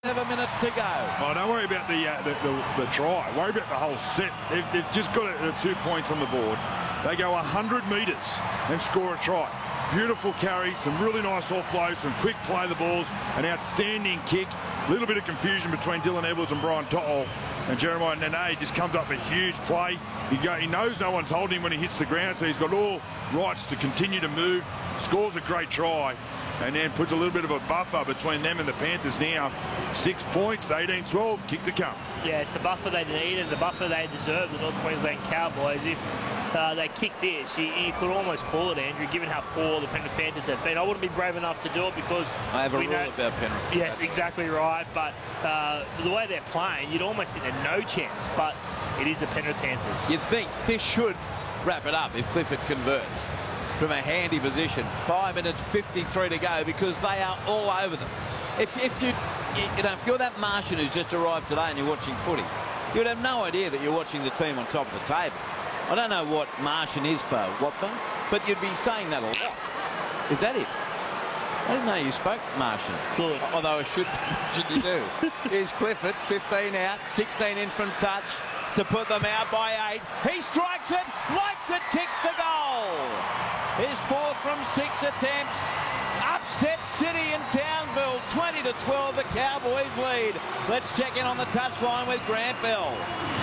7 minutes to go. Oh, don't worry about the try. Worry about the whole set. They've just got 2 points on the board. They go 100 metres and score a try. Beautiful carry, some really nice offloads, some quick play the balls, an outstanding kick. A little bit of confusion between Dylan Edwards and Brian To'o, and Jeremiah Nene just comes up a huge play. He knows no one's holding him when he hits the ground, so he's got all rights to continue to move, scores a great try, and then puts a little bit of a buffer between them and the Panthers now. 6 points, 18-12, kick to come. Yeah, it's the buffer they needed, the buffer they deserve, the North Queensland Cowboys. If they kicked this, you could almost call it, Andrew, given how poor the Penrith Panthers have been. I wouldn't be brave enough to do it because I have a rule about Penrith. Yes, exactly right. But the way they're playing, you'd almost think there's no chance. But it is the Penrith Panthers. You'd think this should wrap it up if Clifford converts from a handy position. 5 minutes 53 to go because they are all over them. If you're that Martian who's just arrived today and you're watching footy, you'd have no idea that you're watching the team on top of the table. I don't know what Martian is for Watford, but you'd be saying that a lot. Is that it? I didn't know you spoke Martian. Good. Although I should you do. Here's Clifford, 15 out, 16 in from touch to put them out by 8. He strikes it, likes it, kicks the goal. His 4th from 6 attempts. Upset City in Townsville, 20-12, the Cowboys lead. Let's check in on the touchline with Grant Bell.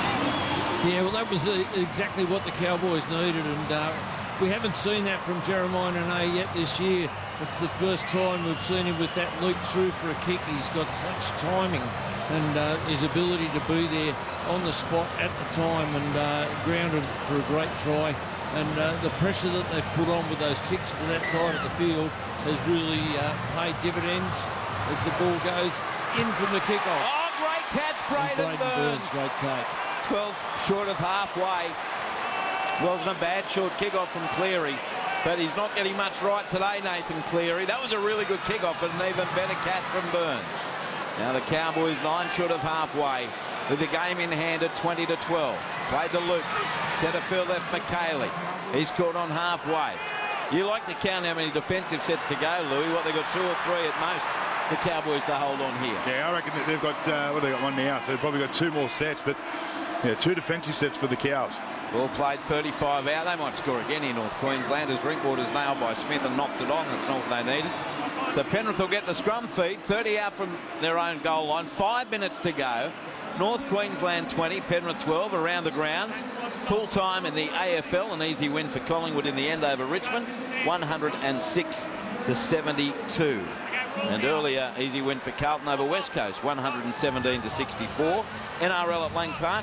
Yeah, well, that was exactly what the Cowboys needed, and we haven't seen that from Jeremiah Nene yet this year. It's the first time we've seen him with that leap through for a kick. He's got such timing and his ability to be there on the spot at the time and grounded for a great try. And the pressure that they've put on with those kicks to that side of the field has really paid dividends as the ball goes in from the kickoff. Oh, great catch, Braden Burns. Great take. 12 short of halfway. Wasn't a bad short kickoff from Cleary, but he's not getting much right today, Nathan Cleary. That was a really good kickoff, but an even better catch from Burns. Now the Cowboys 9 short of halfway with the game in hand at 20-12. Played to Luke. Centre field left McKaylee. He's caught on halfway. You like to count how many defensive sets to go, Louis. What, they got 2 or 3 at most, the Cowboys to hold on here. Yeah, I reckon that they've got, well, they've got 1 now, so they've probably got 2 more sets, but yeah, 2 defensive sets for the Cows. Ball played 35 out. They might score again in North Queensland as Drinkwater's nailed by Smith and knocked it on. That's not what they needed. So Penrith will get the scrum feed. 30 out from their own goal line. 5 minutes to go. North Queensland 20, Penrith 12 around the grounds. Full time in the AFL, an easy win for Collingwood in the end over Richmond, 106-72. And earlier, easy win for Carlton over West Coast, 117-64. NRL at Lang Park,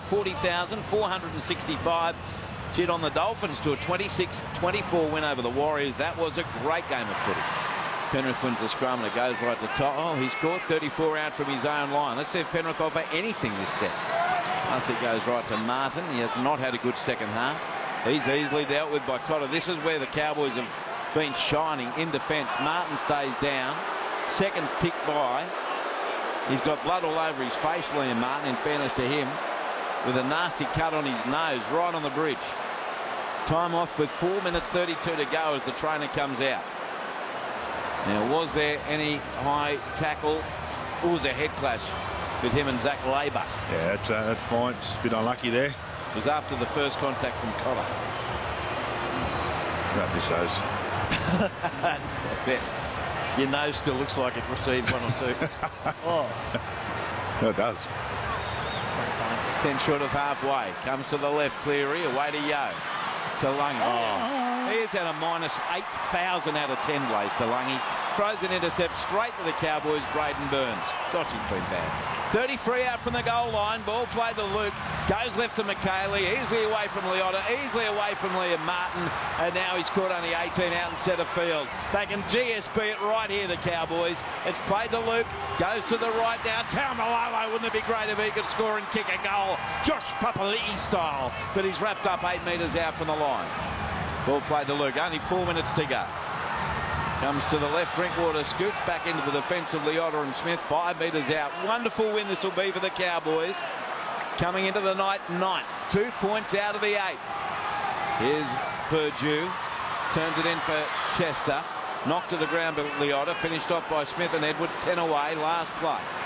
40,465. Cheered on the Dolphins to a 26-24 win over the Warriors. That was a great game of footy. Penrith wins the scrum and it goes right to top. Oh, he's caught 34 out from his own line. Let's see if Penrith offer anything this set. Plus it goes right to Martin. He has not had a good second half. He's easily dealt with by Cotter. This is where the Cowboys have been shining in defence. Martin stays down. Seconds tick by. He's got blood all over his face, Liam Martin, in fairness to him, with a nasty cut on his nose right on the bridge. Time off with 4 minutes 32 to go as the trainer comes out. Now, was there any high tackle? It was a head clash with him and Zach Labour. Yeah, that's fine. Just a bit unlucky there. It was after the first contact from Cotter. Right, this nose. I bet. Your nose still looks like it received 1 or 2. Oh. No, it does. 10 short of halfway. Comes to the left, Cleary, away to Yo. To Lungy. Oh. He's at a minus 8,000 out of 10 Blaze to Lungy. Throws an intercept straight to the Cowboys, Braden Burns. Gosh, he's been bad. 33 out from the goal line. Ball played to Luke. Goes left to McKaylee. Easily away from Leota. Easily away from Liam Martin. And now he's caught only 18 out in centre field. They can GSP it right here, the Cowboys. It's played to Luke. Goes to the right now. Taumalolo. Wouldn't it be great if he could score and kick a goal? Josh Papali'i style. But he's wrapped up 8 metres out from the line. Ball played to Luke. Only 4 minutes to go. Comes to the left, Drinkwater scoots back into the defence of Leota and Smith, 5 metres out. Wonderful win this will be for the Cowboys. Coming into the night, 9th. 2 points out of the 8. Here's Purdue. Turns it in for Chester. Knocked to the ground by Leota. Finished off by Smith and Edwards. 10 away. Last play.